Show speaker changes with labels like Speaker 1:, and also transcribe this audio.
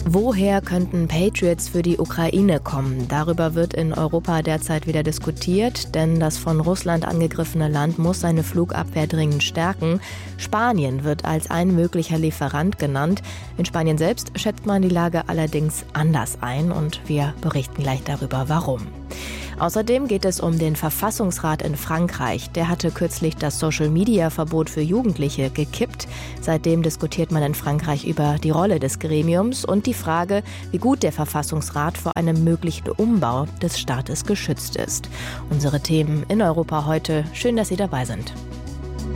Speaker 1: Woher könnten Patriots für die Ukraine kommen? Darüber wird in Europa derzeit wieder diskutiert, denn das von Russland angegriffene Land muss seine Flugabwehr dringend stärken. Spanien wird als ein möglicher Lieferant genannt. In Spanien selbst schätzt man die Lage allerdings anders ein und wir berichten gleich darüber, warum. Außerdem geht es um den Verfassungsrat in Frankreich. Der hatte kürzlich das Social-Media-Verbot für Jugendliche gekippt. Seitdem diskutiert man in Frankreich über die Rolle des Gremiums und die Frage, wie gut der Verfassungsrat vor einem möglichen Umbau des Staates geschützt ist. Unsere Themen in Europa heute. Schön, dass Sie dabei sind.